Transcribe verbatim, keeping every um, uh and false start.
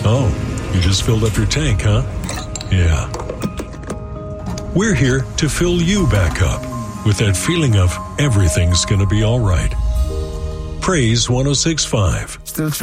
Oh, you just filled up your tank, huh? Yeah. We're here to fill you back up with that feeling of everything's gonna be all right. Praise one oh six point five. Still